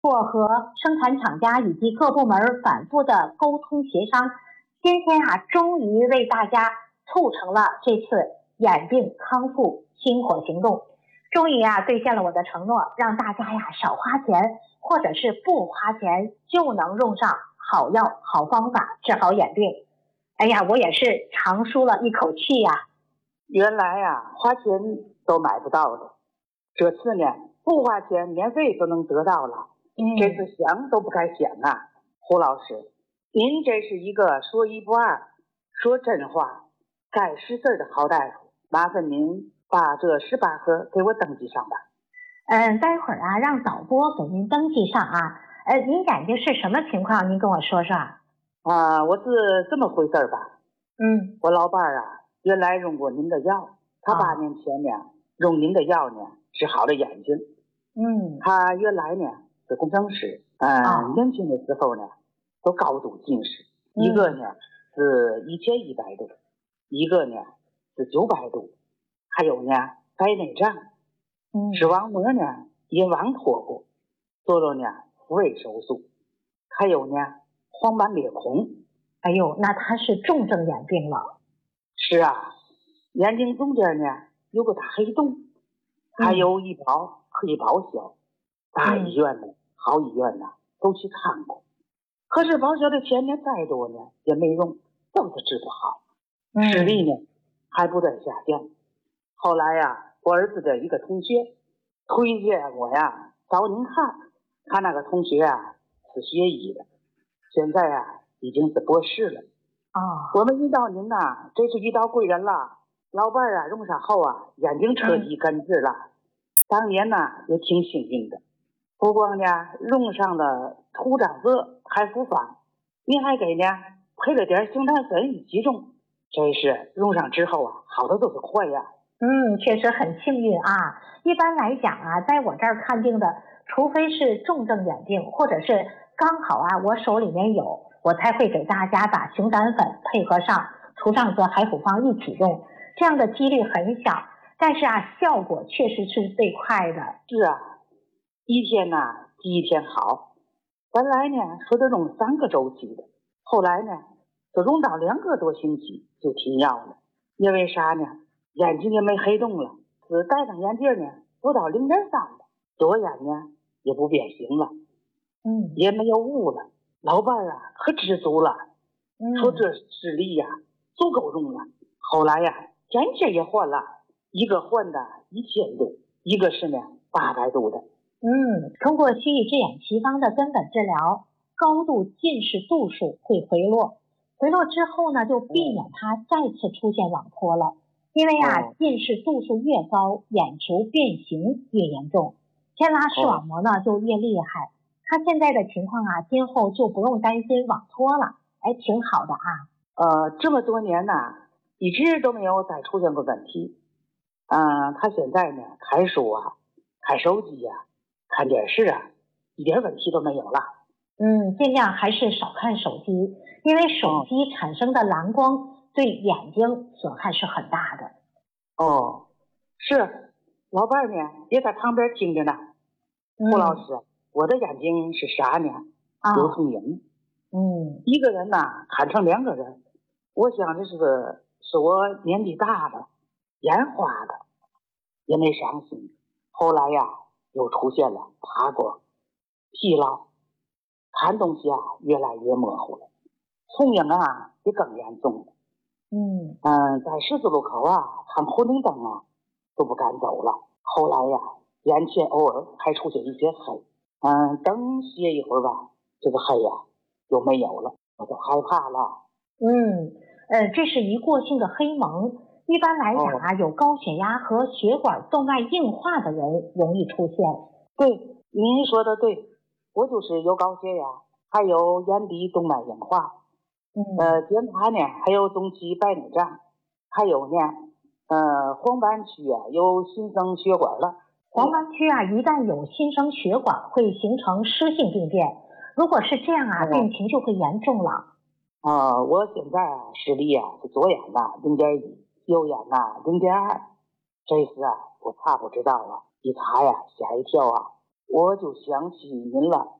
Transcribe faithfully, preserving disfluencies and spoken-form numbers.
过和生产厂家以及各部门反复的沟通协商，今天啊，终于为大家促成了这次眼病康复星火行动，终于啊兑现了我的承诺，让大家呀少花钱，或者是不花钱就能用上好药好方法治好眼病。哎呀，我也是长舒了一口气呀。 原来呀，花钱都买不到的，这次呢，不花钱免费都能得到了。嗯，这次想都不该想啊。胡老师，您这是一个说一不二、说真话、干实事的好大夫，麻烦您把这十八盒给我登记上吧。 嗯，待会儿啊，让导播给您登记上啊。呃，您眼睛是什么情况？您跟我说说。 啊，我是这么回事吧。 嗯， 我老伴儿啊，原来用过您的药，他八年前呢，用您的药呢治好了眼睛。 嗯， 他原来呢是工程师，嗯、呃哦，年轻的时候呢都高度近视，嗯、一个呢是一千一百度，一个呢是九百度，还有呢白内障，嗯，视网膜呢也网脱过，做了呢复位手术，还有呢黄斑裂孔。 哎呦，那他是重症眼病了。 是啊，眼睛中间呢有个大黑洞，还有一包黑报销，大医院呢、嗯、好医院呢都去看过，可是报销的钱呢再多呢也没用，都是治不好，视力呢还不断下降。后来呀，我儿子的一个同学推荐我呀找您看，他那个同学啊是学医的，现在啊已经是博士了。 哦， 我们遇到您呐、啊，这是遇到贵人了。老伴儿啊，用上后啊，眼睛彻底根治了。嗯、当年呢、啊，也挺幸运的，不光呢用上了土长子还复方，您还给呢配了点熊胆参一起种，真是用上之后啊，好的都是坏呀。 嗯，确实很幸运啊。一般来讲啊，在我这儿看病的，除非是重症眼病，或者是刚好啊我手里面有，我才会给大家把熊胆粉配合上涂上和海虎方一起用，这样的几率很小，但是啊效果确实是最快的。 是啊，一天呢、啊、比一天好，本来呢说得用三个周期的，后来呢就用到两个多星期就停药了。因为啥呢？眼睛也没黑洞了，是戴上眼镜呢不到零点三了，左眼呢也不变形了，嗯，也没有雾了。老伴儿啊可知足了，嗯，说这视力呀、啊、足够用了。后来呀、啊、眼镜也换了，一个换的一千度，一个是呢八百度的。 嗯，通过西域之眼奇方的根本治疗，高度近视度数会回落，回落之后呢就避免它再次出现网脱了。因为啊、哦、近视度数越高，眼球变形越严重，牵拉视网膜呢、哦、就越厉害。他现在的情况啊，今后就不用担心网脱了，哎，挺好的啊。 呃，这么多年呢、啊，一直都没有再出现过问题。嗯、呃，他现在呢，看书啊，看手机啊，看电视啊，一点问题都没有了。 嗯，尽量还是少看手机，因为手机产生的蓝光对眼睛损害是很大的。 哦，是，老伴儿呢也在旁边听着呢。胡老师，嗯、我的眼睛是啥呢？ 啊、 有重影。 嗯， 一个人呐看成两个人，我想这是个是我年纪大了，眼花的，也没伤心。后来呀，又出现了趴光、疲劳，看东西啊越来越模糊了，重影啊也更严重了。 嗯嗯，在十字路口啊看红绿灯啊都不敢走了。后来呀，眼前偶尔还出现一些黑，嗯，等歇一会儿吧，这个黑呀就没有了，我就害怕了。 嗯，呃，这是一过性的黑蒙。一般来讲啊，哦、有高血压和血管动脉硬化的人容易出现。 对，您说的对，我就是有高血压，还有眼底动脉硬化。嗯，呃，检查呢还有中期白内障，还有呢，呃，黄斑区啊有新生血管了。 黄斑区啊，一旦有新生血管，会形成湿性病变。如果是这样啊，病情就会严重了。 啊、呃，我现在啊视力啊是左眼呐零点一，右眼呐零点二。这时啊我怕不知道啊，一查呀吓一跳啊， 我就想起您了。